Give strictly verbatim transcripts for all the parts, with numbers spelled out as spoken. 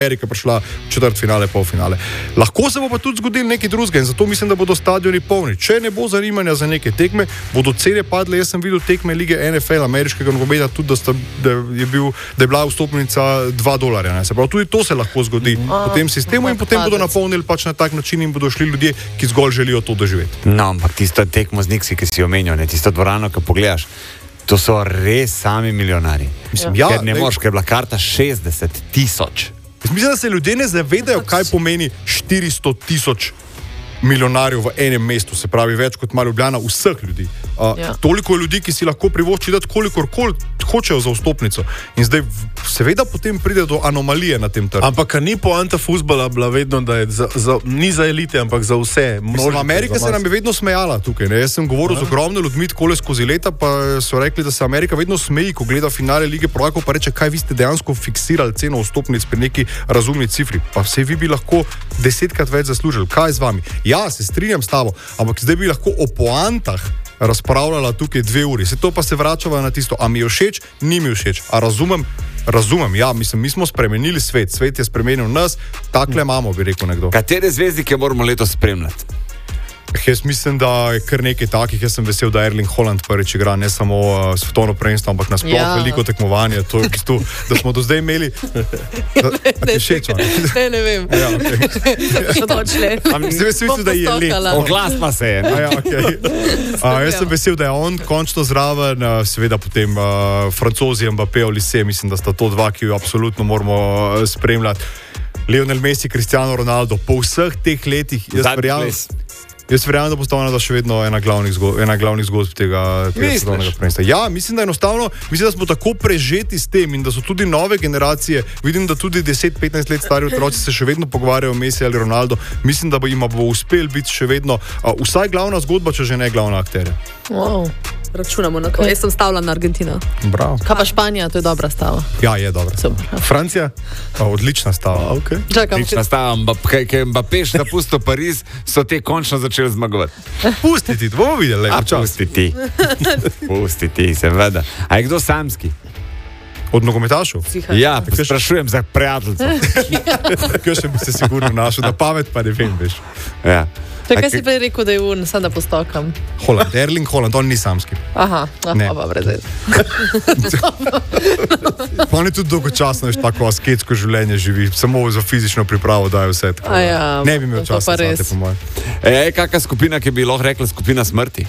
Amerika prišla v četrtfinale, polfinale. Lahko se bo pa tudi zgodil nekaj drugega in zato mislim, da bodo stadioni polni. Če ne bo zanimanja za neke tekme, bodo cene padle. Jaz sem videl tekme lige N F L, ameriškega nogometa, tudi da, sta, da, je bil, da je bila vstopnica dva dolarja. Ne? Se pravi, tudi to se lahko zgodi A, v tem sistemu in potem bodo napolnili pač na tak način in bodo šli ljudje, ki zgolj želijo to doživeti. No, ampak tisto tekmo z Nixi, ki si omenil, ne, tisto dvorano, ki pogledaš, to so res sami milijonari. Mislim, ja, ja, ker ne moreš, ker je bila karta šestdeset tisoč. Mislim, da se ljudje ne zavedajo, kaj pomeni štiristo tisoč milijonarjev v enem mestu, se pravi več kot ima Ljubljana vseh ljudi. Uh, Ja. Toliko ljudi, ki si lahko privošči dati kolikor kol hočejo za vstopnico. In zdaj seveda potem pride do anomalije na tem trgu. Ampak ni poanta fuzbala bila vedno, da je za, za, ni za elite, ampak za vse. Mislim, Amerika se nam je vedno smejala tukaj. Ne? Jaz sem govoril z ogromno ljudmi takole skozi leta, pa so rekli, da se Amerika vedno smeji, ko gleda finale Lige prvakov, pa reče, kaj vi ste dejansko fiksirali ceno vstopnic pri neki razumni cifri. Pa vse vi bi lahko desetkrat več zaslužili. Kaj z vami? Ja, se strinjam s tabo, ampak zdaj bi lahko o poantah razpravljala tukaj dve uri. Se to pa se vračava na tisto, a mi je všeč, ni mi všeč. A razumem? Razumem, ja, mislim, mi smo spremenili svet, svet je spremenil nas, takle imamo, bi rekel nekdo. Katere zvezdike moramo letos spremljati? Jaz mislim, da je kar nekaj takih. Jaz sem vesel, da Erling Haaland prvič igra ne samo uh, svetovno prvenstvo, ampak nasploh Ja. veliko tekmovanje. To je v bistvu, da smo do zdaj imeli. Da, a ti všeč, a ne? Ne, ne vem. Ja, okay. Še točle. Zdaj vesel, Bom da je let. postokala. Oglas pa se je. A ja, okay. A, jaz sem vesel, da je on končno zraven, a, seveda potem uh, Francozi, Mbappé, Olise, mislim, da sta to dva, ki jo absolutno moramo uh, spremljati. Lionel Messi, Cristiano Ronaldo, po vseh teh letih, jaz Zadnji verjamem, ples. jaz verjamem, da bo stavljena še vedno ena glavnih zgodb, ena glavnih zgodb tega, tega Misliš? svetovnega prvenstva. Ja, mislim, da enostavno, mislim, da smo tako prežeti s tem in da so tudi nove generacije, vidim, da tudi deset petnajst let stari otroci se še vedno pogovarjajo o Messi ali Ronaldo. Mislim, da bo jim bo uspel biti še vedno uh, vsaj glavna zgodba, če že ne glavna akterja. Wow. Računamo na to. Jaz sem stavila na Argentino. Bravo. Kaj pa Španija, to je dobra stava. Ja, je dobro. Super. Francija? Pa odlična stava. Okay. Čakam, Nič nastava, Mbappé, ker je Mbappé še zapustil Pariz, so te končno začeli zmagovati. Pusti ti, bomo videli. A, Čas. pusti ti. Pusti ti, seveda. A je kdo samski? Od nogometašov? Ja, sprašujem za prijateljstvo. Kaj še bi se sigurno našel, na pamet pa ne vem, veš. Ja. to je, kaj si prej rekel, da je un, sam da postokam. Holland, Erling Haaland, on ni samski. Aha, Ne. aha, brez veze. Pa on je tudi dolgočasno, veš, tako asketsko življenje živi, samo za fizično pripravo daje vse. Tako, A ja, ne bi imel to časa pa res. zate, po mojem. E, je kakšna skupina, ki bi lahko rekla skupina smrti?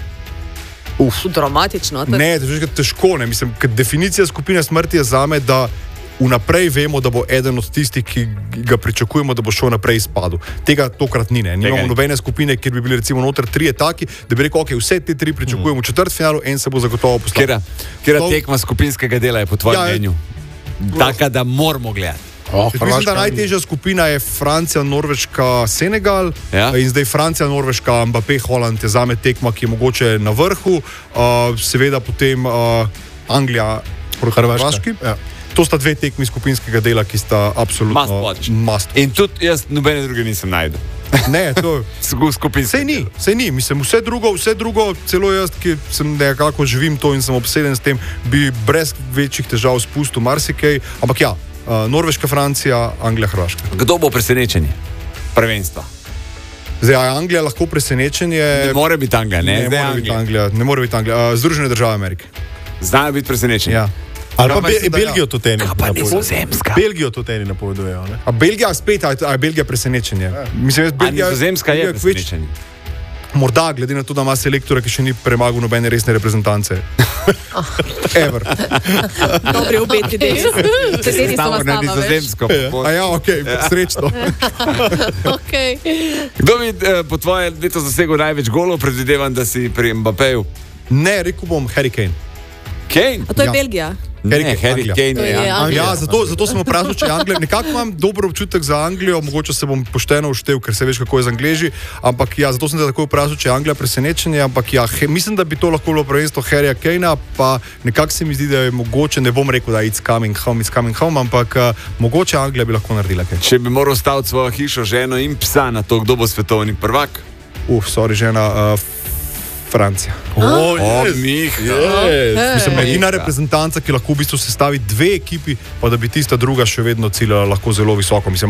Dramatično. Ne, to je težko, ne, mislim, ker definicija skupine smrti je zame, da vnaprej vemo, da bo eden od tistih, ki ga pričakujemo, da bo šel naprej izpadel. Tega tokrat ni, ne. Nimamo ni. nobene skupine, kjer bi bili recimo noter trije taki, da bi rekel, ok, vse te tri pričakujemo v četrtfinalu, en se bo zagotovo postavil. Kera, kera To- tekma skupinskega dela je po tvojem Ja, je- mnenju? Taka, da moramo gledati. Oh, Jaz mislim, da najtežja skupina je Francija, Norveška, Senegal. Ja. In zdaj Francija, Norveška, Mbappé, Haaland je zame tekma, ki je mogoče na vrhu. Uh, seveda potem uh, Anglija proti Hrvaška. Hrvaški. Ja. To sta dve tekmi skupinskega dela, ki sta absolutno Must watch. must. In tudi jaz nobene druge nisem najdel. Ne, to Skupinske. Sej ni, sej ni. Mislim, vse drugo, vse drugo, celo jaz, ki sem nekako živim to in sem obseden s tem, bi brez večjih težav spustil marsikaj. Ampak ja, uh, Norveška, Francija, Anglija, Hrvaška. Kdo bo presenečenje? Prvenstva. Zdaj, a je Anglija lahko presenečenje? Ne more biti Anglija, ne? Ne, Zdaj more biti Anglija. Anglija, ne more biti Anglija. Uh, Združene države Amerike. Znajo biti presenečenje. Ja. Ali pa Ja, Be mislim, da Belgijo ja. tudi eni. Pa Nizozemska. Belgijo tudi eni napovedujejo. Ne? A Belgija spet, a je, a je Belgija presenečenje? Ja. Mislim, jaz, A Belgija, Nizozemska je Belgija kveč- presenečenje. Morda, glede na to, da ima selektora, ki še ni premagal nobene resne reprezentance. Ever. Dobri obeti deli. Sesedi so Stavo vas na taba, veš. Nizozemsko. A ja, ok, srečno. Okay. Kdo bi eh, po tvoje leto zasegel največ golov? Predvidevam, da si pri Mbappéju. Ne, rekel bom Harry Kane. Kane? A to je Ja. Belgija? Ne, Harry Kane, Harry Anglija. Kane To je je Anglija. Anglija. Ja, zato, zato sem vprašal, če je Anglija. Nekako imam dober občutek za Anglijo, mogoče se bom pošteno uštev, ker se veš, kako je z Angleži. Ampak ja, zato sem te tako vprašal, če je Anglija presenečenje. Ampak ja, he, mislim, da bi to lahko bilo prvenstvo Harryja Kanea, pa nekako se mi zdi, da je mogoče, ne bom rekel, da je it's coming home, it's coming home, ampak uh, mogoče Anglija bi lahko naredila kaj. Če bi moral staviti svojo hišo, ženo in psa na to, kdo bo svetovni prvak. Uf, sorry, žena, uh, Francija. Oh, O, yes. Mih. Yes. Mislim, Ej, edina Mika. reprezentanca, ki lahko v bistvu sestavi dve ekipi, pa da bi tista druga še vedno ciljala lahko zelo visoko. Mislim,